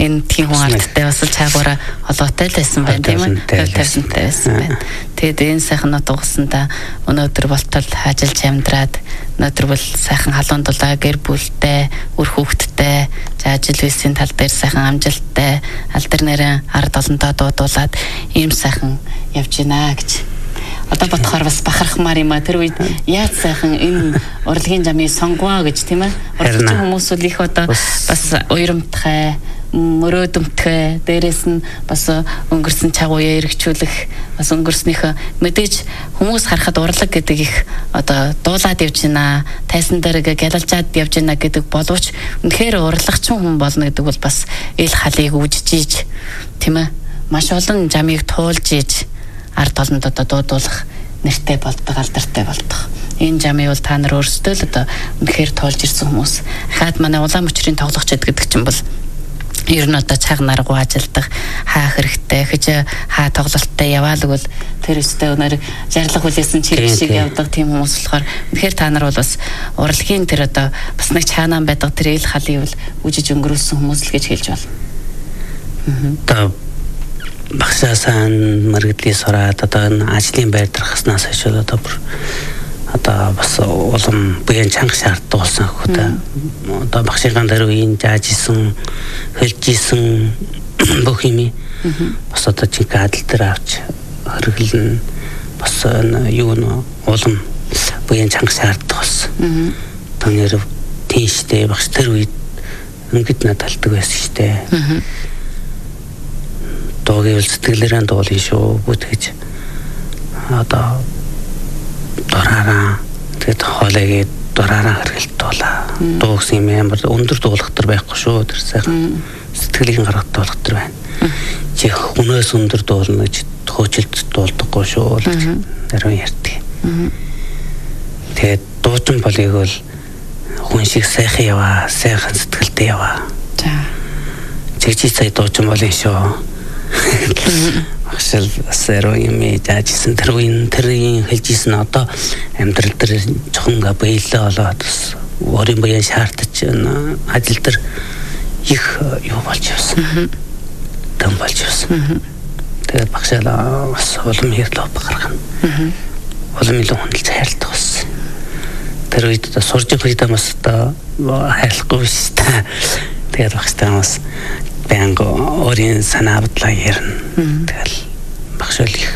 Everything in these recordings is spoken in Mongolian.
энэ тхийн хүн ардтай бас чаагаараа холоотой л байсан байна тийм үү? 50-50 байсан байна. Тэгээд энэ сайхан утгасандаа өнөөдөр болтол ажиллаж амьдраад өнөөдөр бол сайхан халуун дулаа гэр бүлтэй, үр хүүхэдтэй, ажил үйлсийн тал дээр сайхан амжилттай, алдар нэрэн ард олонтоо дуудуулаад ийм сайхан явж байна гэж. Одоо бодохоор бас бахархмаар юм а. Тэр үед яаж сайхан энэ урлагийн жамыг сонгоё гэж тийм ээ. Урлагийн хүмүүс үл их одоо бас уйрамтгай, мөрөөдөмтгай, дээрэс нь бас өнгөрсөн чагууя эргчүүлэх, бас өнгөрснийхөө мэдээж хүмүүс харахад урлаг гэдэг их одоо дуулаад явж байна, тайсан дээр гялалжаад явж байна гэдэг боловч үнэхээр урлагчин хүн болно гэдэг бол бас ил халыг үжиж тийм ээ. Маш олон жамыг туулж иж ард олонд одоо дуудуулах нэртэй болдог, алдартай болдог. Энэ жамыг бол та нар өөрсдөө л одоо үнэхээр туулж ирсэн хүмүүс. Хаад манай улаан мөчрийн тоглогчд гэдэг чинь бол ер нь одоо цаг наргуу ажилдах, хаа хэрэгтэй, хэж хаа тоглолттой яваал бол тэр өстэй өнөр жарлах хүлээсэн чирэг шиг явдаг тийм хүмүүс болохоор үнэхээр та нар бол бас урлагийн тэр одоо бас нэг чаанаа байдаг тэр ил халыг бол үжиж өнгөрүүлсэн хүмүүс л гэж хэлж байна. Багшаасан мэргэдлийн сураад одоо энэ ажлын байр дарахснаас хойш одоо бас улам буян чанга шаарддаг болсон хөөе. Одоо багшийн дээр үеийн зааж исэн, хэлж исэн бүх юм бас одоо чиг адил дээр авч хэрэглэн бас юу нэ улам буян чанга шаарддаг болсон. Тонёр тийштэй багш тэр үед ингээд надалдаг байсан штэ. Дуугийн сэтгэлээрээ дуулын шүү бүтгэж одоо дураараа тэгээд хоолойгээ дураараа хэргэлт дуулаа. Дуугсан юм амар өндөр дуулахтар байхгүй шүү тэр сайхан сэтгэлийн гаргах дуулахтар байна. Чи хүнээс өндөр дуулна гэж хөөжилт дуулдаггүй шүү гэж нарийн ярьдаг. Тэгээд дуучин болыг бол хүн шиг сайхан яваа, сайхан сэтгэлтэй яваа. Чи сая дуучин болын шүү. Ахшил сэрөө юм яажсэн тэрийн хэлжсэн одоо амьдрал дээр жоохон баялаа болоод өөрийн баян шаардаж ажил дээр их юу болж явсан. Дан болж явсан. Тэгээд багшаалаа бас улам хэрлөө гаргана. Улам илүү хүндэлж хайрладаг болсон. Тэр үед сурж байгаа хүмүүс одоо хайрлахгүй шүү дээ. Тэгээд багштай бас бэнго орийн санаадлаа ярина. Тэгэл багш их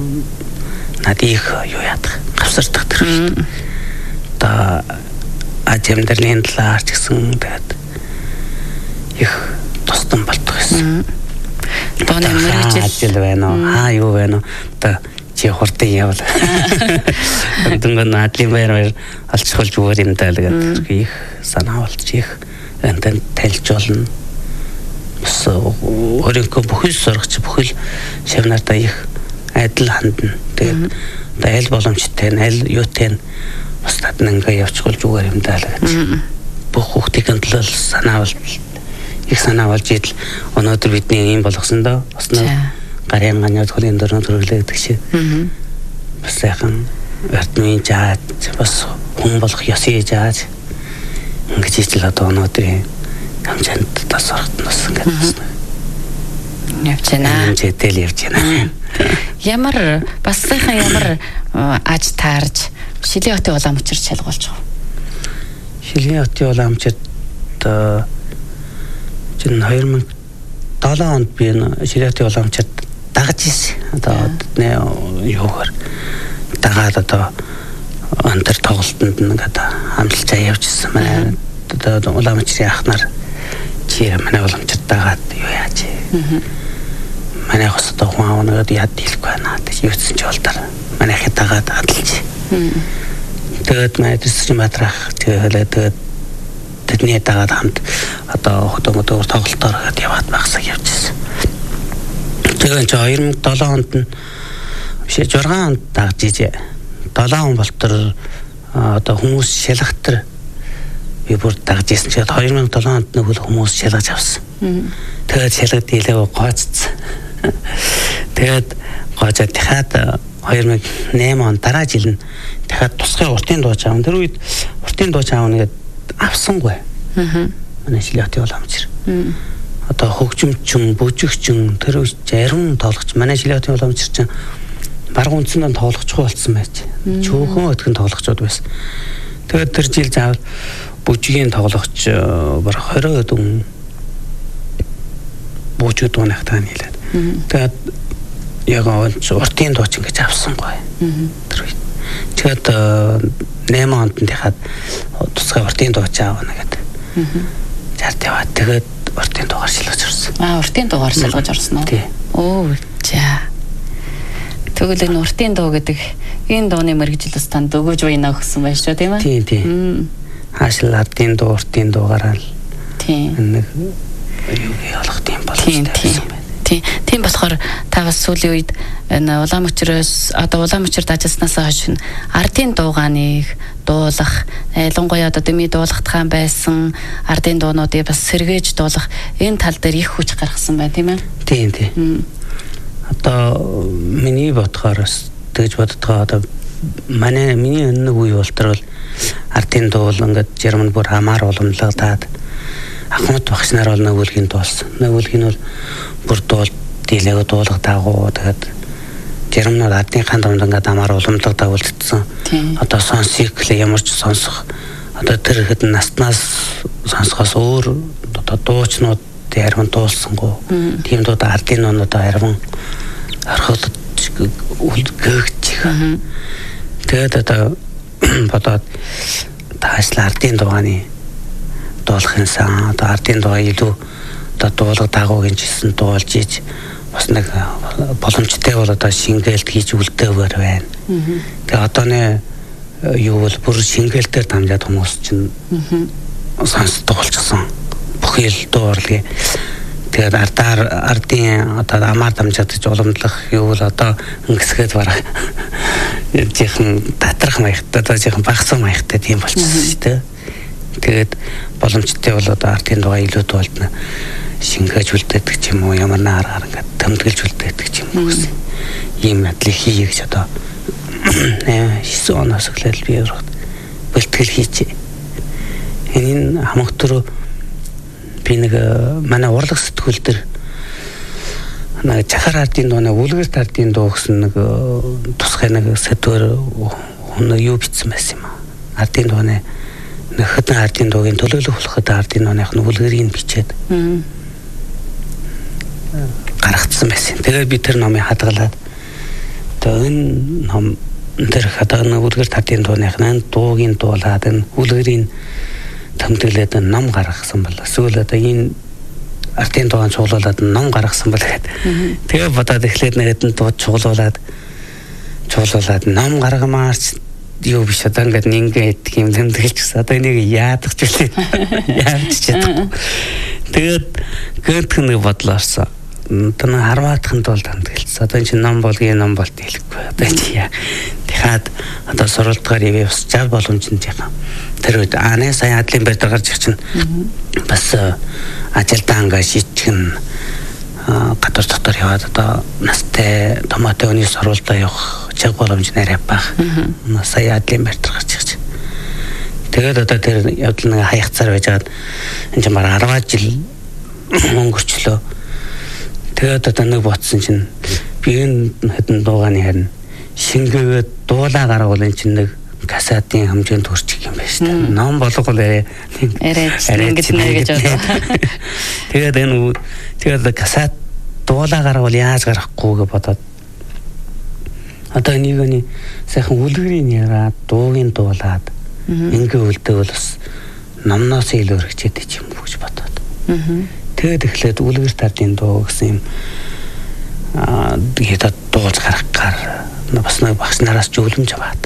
надих юу яадаг гавсардаг тэр. Одоо ажимдэрлийн талаар ч гэсэн тэгээд их тусдан болдог байсан. Тооны мэрэгжил байна уу? Юу байна уу? Одоо чи хурдан явал. Дүнгийн надлын байр алчхуулж өгөр юм даа л гэдэг их санаа болж их энтэн тайлж болно. Өөрийнхөө бүхэл сурагч бүхэл шавнартаа их адил хандна. Тэгээд одоо аль боломжтой аль юутай бас татна ингээ явчихвал зүгээр юм даа л гэж. Бүх хүүхдийн төлөө санаа болж их санаа болж идэл өнөөдөр бидний юм болгосон доо. Бас гарын ганьяд хөлийн дөрөв төрөлөөдөг шиг. Бас сайхан ертмийн жаад бас хүн болох ёсыг жаад ингэж ижил одоо өнөөдрийн хамчанд тасрахтнаас ингээд явж байна. Зэтэл явж байна. Ямар бас сайхан ямар аж таарж Шилийн хотын улаан мөчөр шалгуулж байгаа. Шилийн хотын улаан мөчөрт чинь 2007 онд би Шилийн хотын улаан мөчөрт дагаж ирсэн. Одоо юугаар дагаад одоо өндөр тоглолтод ингээд хамлцаа явж ирсэн маань. Одоо улаан мөчрийн ахнаар чи манай уламжид дагаад юу яаж манай хос одоо хүн аваад яд хэлэхгүй байна гэж юуцсан ч болдоор манай хэд дагаад адалж тэгээд мэдэрч матрах тэгээд тэдний дагаад хамт одоо хөдөөмөдөр тоглолтоор яваад багсаг явжсэн. Тэгээд 2007 онд нь биш 6 онд дагж ижээ 7 он болтор одоо хүмүүс шалгахтар би бүр дагж ирсэн чинь 2007 онд нэг хүмүүс шалгаж авсан. Тэгээд шалгад дийлээ гооцсон. Тэгээд гоожод дахиад 2008 он дараа жил нь дахиад тусгай уртын дууч аав. Тэр үед уртын дууч аав нэгэд авсангүй. Манай Шилийн хотын уламжир. одоо хөгжимчин, бүжигчин тэр зарим тоглогч манай шилэтийн уламжлалч чинь баг үндсэндээ тоглогчгүй болсон байж. Чөөхөн өтгөн тоглогчуд байсан. Тэгээд тэр жил заавал бүжигийн тоглогч баг 20 өдөн бүжиг дуунах тааны хэлээд. Тэгээд яг уртын дууч ингэж авсан гоё. Тэр үед. Тэгээд 8 онд нь яхад тусгай уртын дууч аавна гэдэг. Жарт яваад тэгээд уртын дуугаар шилгэж орсон. Уртын дуугаар шилгэж орсон уу? Тий. Оо за. Тэгвэл энэ уртын дуу гэдэг энэ дууны мэргэжил бас танд өгөөж байна гэсэн байна шүү тийм ээ? Тий. Хаашил ардын дуу, уртын дуугаараа л. Тий. Нэг юу ялах тийм боломжтой. Тийм болохоор та бас сүүлийн үед энэ улаан мөчрөөс одоо улаан мөчрөд ажилласнаас хойш ардын дуугааныг дуулах, ялангуяа одоо дэмий дуулахтхан байсан ардын дуунуудыг бас сэргээж дуулах энэ тал дээр их хүч гаргасан байна тийм ээ? Тийм. Одоо миний бодохоор тэгж боддгоо одоо миний өнөг үе болтол ардын дуул ингээд Жерман бүр хамаар уламжлагадаад Ахмад багш нар бол нөгөөлгийн дуулсан. Нөгөөлгийн бол бүр дуул дийлэг дуулах дагуу тэгээд Жерман ардынхаа дунд ингээд хамаар уламжлагдаа үлдсэн. Одоо сонсыг ямар ч сонсох одоо тэр хэд наснаас сонсохоос өөр одоо дуучнууд ярман дуулсангүй. Тийм дуу ардын нуунуудаа ярман орхолд гэгчих. Тэгээд одоо бодоод таашла ардын дуугааны дуулахын сан одоо ардын дуу илүү одоо дуулах дагуугийн жисэн дуулж иж бас нэг боломжтой бол одоо шингээлт хийж үлдээвэр байна. Тэгээ одооны юу бол бүр шингээлтээр дамжаад хүмүүс чинь сонсдог болчихсон. Бүхий л дуурлыг тэгээд ардын одоо амаар дамжаад ч уламжлах юу бол одоо ингэсгээд барах жихэн татрах маягтай одоо жихэн багсан маягтай тийм болчихсон шүү дээ. Тэгээд боломжтой бол одоо ардын дуугаа илүү дуулна шингээж үлдээдэг ч юм уу ямар наараар ингээд тэмдэглэж үлдээдэг ч юм уу гэсэн ийм мэдлэг хийе гэж одоо 9 оноос эхлээл би бэлтгэл хийчихэ. Энэ хамагтөр би нэг манай урлаг сэтгүүл дээр нэг Чахар ардын дуу нэг үлгэрт ардын дуу гэсэн нэг тусгай нэг сэтгүүр юу бичсэн байсан юм аа. Ардын дууны нэг хэдэн ардын дуугийн төлөөлөх болоход ардын дууных нь үлгэрийг бичээд гаргацсан байсан. Тэгээд би тэр номыг хадгалаад одоо энэ ном тэр хадгална үлгэрт ардын дууных нь дуугийн дуулаад энэ үлгэрийн тэмдэглээд ном гаргасан бол эсвэл одоо энэ ардын дуугаан цуглуулад ном гаргасан бол гэдэг. Тэгээ бодоод эхлээд нэг хэдэн дуу цуглуулад ном гаргамаарч юу биш одоо ингээд ингээд юм тэмдэглэжсэн. Одоо энийг яадаг ч үлээ. Яаж чадахгүй. Тэгээд гэнтх нэг бодлоорсон. Одоо нэг харваатхан тул тэмдэглэсэн. Одоо энэ чинь ном болгын ном болт хэлэхгүй. Одоо чи яа. Дахиад одоо суралцгаар яваа бас жал боломжтой яхаа. Тэр үед сая адлын байр дээр гарч ирчин бас ажилдаа ингээ шийтгэн гадуур дотор яваад одоо настай томоотой өний сурвалдаа явах чиг боломж нэрэ бах. Сая адлын байр дээр гарч ирчих. Тэгээд одоо тэр явдал нэг хаяцаар байжгаад энэ ч маар 10 жил өнгөрчлөө. Тэгээд одоо нэг ботсон чинь би энэ хэдэн дуугааны харин шингээгээд дуулаа гаргавал энэ чинь нэг касатын хэмжээнд хүрчих юм байна шүү дээ. Ном болгол арай ингэж нэ гэж бодлоо. Тэгээд касат дуулаа гаргавал яаж гарахгүй гэж бодоод одоо нэгний сайхан үлгэрийн яраад дуугийн дуулаад ингээ үлдээвэл бас номноос илүү хэрэгжээд ч юм уу гэж бодоод. Тэгээд эхлээд үлгэр тардын дуу гэсэн юм тэгээд дуулж гаргахаар бас нэг багш нараас зөвлөмж аваад.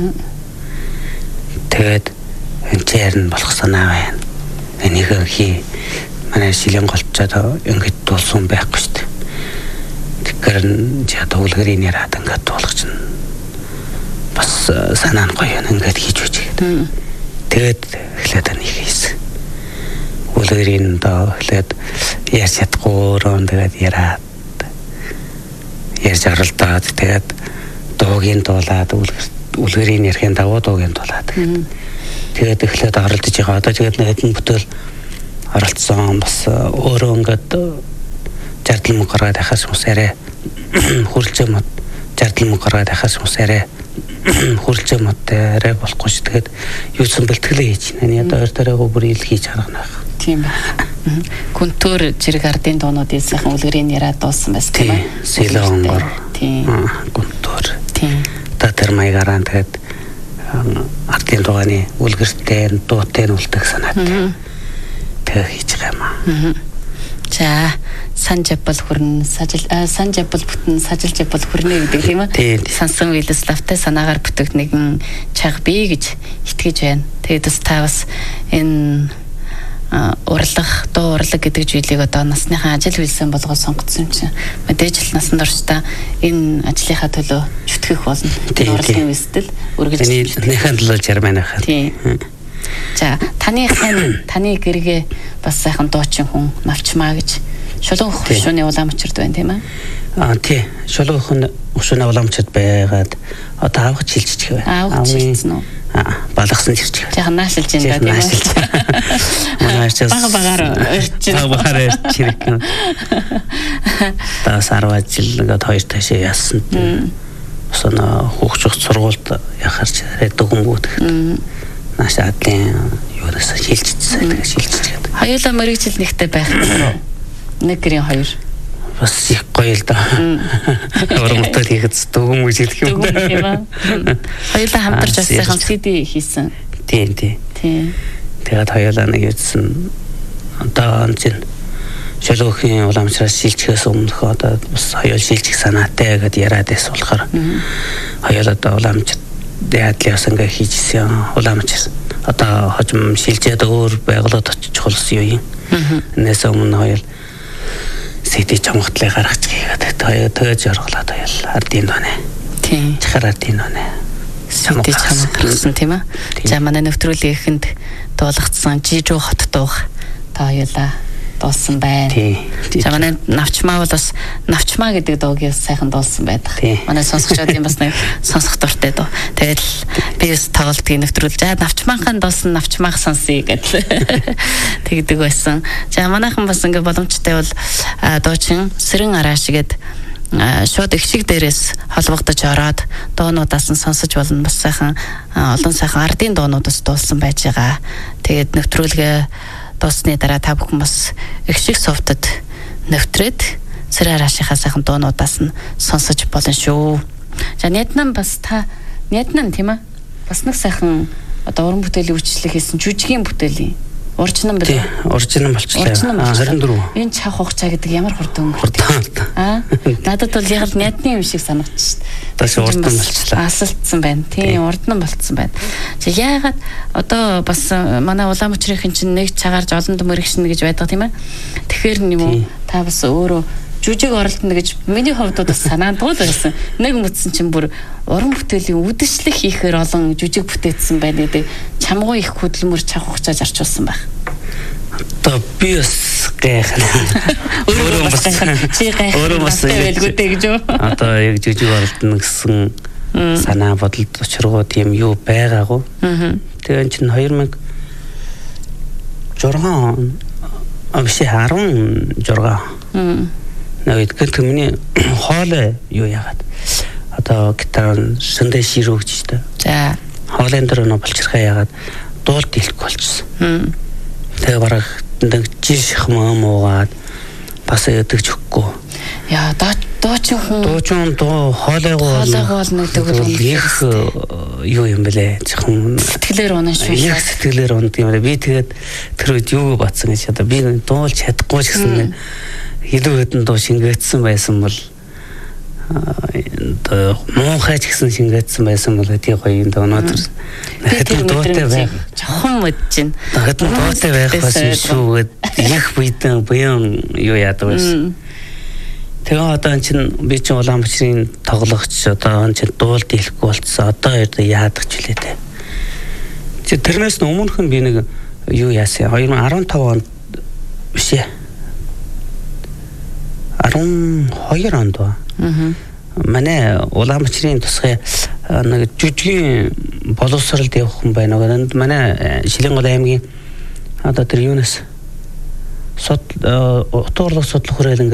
Тэгээд энэ чирэн болох санаа байна. Энийг хий манай шилэн голцоод ингэж дуулсан байхгүй шүү дээ. Тэгэхээр жаад үлгэрийн яраад ингэж дуулах чинь бас санаа нь гоё ингэж хийж үз гэдэг. Тэгээд эхлээд нэг хийсэн. Үлгэрийн доо эхлээд ярьж чадахгүй руу тэгээд яраад ярьж оролдоод тэгээд дуугийн дуулаад үлгэрийн ярихын дагуу дуугийн дуулаад тэгээд эхлээд оролдож байгаа. Одоо тэгээд нэг хэдэн бүтээл оролцсон бас өөрөө ингээд жардал мөнгө гаргаад яхаас хүмүүс арай хүрлж мод жардал мөнгө гаргаад яхаас хүмүүс арай хүрлж мод арай болохгүй ш. Тэгээд юусан бэлтгэлээ хийж байна. Одоо өөр төрөөгөө бүр ил хийж харгана байх. Тийм байна. Күнтөр жирэг ардын дуунуудын сайхан үлгэрийн яриа дууссан байсан тийм ээ. Сэлонгор. Тийм. Күнтөр. Тийм. Тэр маягаар тэгээд ардын дугааны үлгэртэй дуутай үлдэх санаатай. Тэгээ хийж байгаа юм. За санжабл хүрнэ санжабл бүтэн сажилж бол хүрнэ гэдэг тийм үү? Сансан Владиславтай санаагаар бүтээгд нэгэн чаг бий гэж итгэж байна. Тэгээд та бас энэ дуу урлаг гэдэг зүйлийг одоо насныхаа ажил үйлсэн болгоод сонгоцсон юм чинь мэдээж л насанд орчтой энэ ажлынхаа төлөө зүтгэх болно. Энэ урлагийн үйлсдэл үргэлж нэхэн төлөө жарман байхад. Тийм. За таны гэргээ бас сайхан дуучин хүн навчмаа гэж шулуун хөшөөний уламжчирд байна тийм ээ? Тий. Шулуун хөшөөний уламжчирд байгаад одоо авах шилжиж байна. Авах шилжсэн үү? Балгасан ирчих. Яхан наашилж энэ тийм ээ. Манайчаас багаар ирчих. Таас 10 жил ингээд хоёр ташаа яасан. Осоо хүүхчх сургуульд яхарч дөгөнгүүд. Нашаадлын юунаас шилжчихсэн. Тэгээ шилжчихээд. Хоёулаа мөрөгжил нэгтэй байх юм. Нэг гэрийн хоёр. Бас их гоё л да. Урамтай хийхэд дөгөн үжилх юм. Хоёулаа хамтарч бас сайхан CD хийсэн. Тийм. Тэгээд хоёулаа нэг юусэн одоо энэ шолоохийн уламжраас шилжихээс өмнөх одоо бас хоёул шилжих санаатай гэдээ яриад байсан болохоор хоёулаа одоо уламж яадлаас ингээ хийжсэн уламжсан. Одоо хожим шилжээд өөр байгууллагад очих болсон юм. Энэс өмнө хоёул CD чамхтлыг гаргаж хийгээд тэгээд жаргалаад хоёул ардын донэ. Тийм. Чахар ардын донэ. CD чамхлсан тийм ээ. За манай нэвтрүүлгийн эхэнд дуулгацсан Жижиг хот дуух та хоёулаа дуулсан байна. За манай навчмаа бол бас навчмаа гэдэг дуугийг сайхан дуулсан байдаг. Манай сонсогчдын бас нэг сонсох дуртай дуу. Тэгээд би бас тоглолтын нэвтрүүлж навчмаахан дуулсан навчмаах сонсъё гэдэг тэгдэг байсан. За манайхан бас ингээ боломжтой бол дуучин Сэрэн Арааш гээд шууд их шиг дээрээс холбогдож ороод дуунуудаас нь сонсож болно. Бас сайхан олон сайхан ардын дуунуудаас дуулсан байж байгаа. Тэгээд нэвтрүүлгээ дуусны дараа та бүхэн бас их шиг совтод нэвтрээд Сэрэн Араашийнхаа сайхан дуунуудаас нь сонсож болно шүү. За Няднам бас Няднам тийм ээ. Бас нэг сайхан одоо уран бүтээлийн үйлчлэг хийсэн жүжигийн бүтээлийн уржнам бай. Уржнам болчихлоо. 24. Энэ чав хугацаа гэдэг ямар хурдан өнгөрсөн. Надад бол яг л Нядны юм шиг санагдчих шүү дээ. Таш урднам болчихлоо. Асалтсан байна. Тийм урднам болцсон байна. За яагаад одоо бас манай улаан мөчрийн чинь нэг чагаарж олон мөрөгшнө гэж байдаг тийм ээ. Тэгэхээр юм уу та бас өөрөө жүжиг оролдоно гэж миний хувьд бас санаанд дуу байсан. Нэг мэдсэн чинь бүр уран бүтээлийн үдшилэг хийхээр олон жүжиг бүтээсэн байна гэдэг чамгуу их хөдөлмөр чав хугацаа зарчулсан байх. Одоо би бас гайхна. Өөрөө бас байлгүйтэй гэж юу? Одоо яг жүжиг оролдоно гэсэн санаа бодолд учиргуу тийм юу байгаагүй. Тэгээ энэ чинь 2006 16 Нэг гэнтэмний хоолой юу яагаад одоо гитар сэндэ ширүү гэж та. За хоолойн дээр нөө болчихрахаа яагаад дуулт илэхгүй болчихсон. Тэгээ бараг нэг жил шахам уугаад бас өдөгч өгөхгүй. Яа дуучин хоолойгоо нэг төгөл их юу юм бэлээ. Жихэн сэтгэлээр унаа шүү. Яг сэтгэлээр ундаг юм байна. Би тэгээд тэр үед юу батсан гэж одоо би дуулж чадахгүй ч гэсэн илүү хэдэн дуу шингээдсэн байсан бол муухай ч гэсэн шингээдсэн байсан бол тий гоё юм да өнөөдөр хэдэн дуутай байх жоохон мэдчин хэдэн дуутай байх байсан шүү их бидэн буян юу яадаг байсан. Тэгээ одоо эн чин би чин улаан мөчрийн тоглогч одоо эн чин дуулт хэлэхгүй болцсон одоо яадаг ч үлээ те. Тэрнээс өмнөх нь би нэг юу яасан 2015 онд биш ээ 12 онд ба. Манай улаан мөчрийн тусгай нэг жүжигийн боловсролд явах хүн байна. Манай Шилэнгол аймгийн одоо тэр юунаас утга орлого судлах хүрээлэн